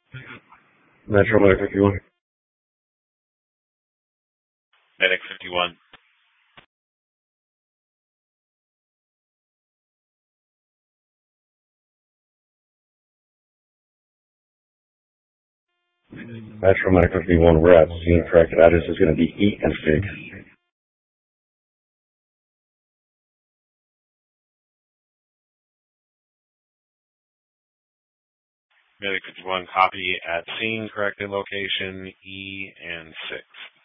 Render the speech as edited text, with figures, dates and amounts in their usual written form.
Metro Medic 51. Medic 51. Metro Medic 51, we're at scene. Corrected address is going to be E and Fig. Medic 51, copy at scene, corrected location E and 6.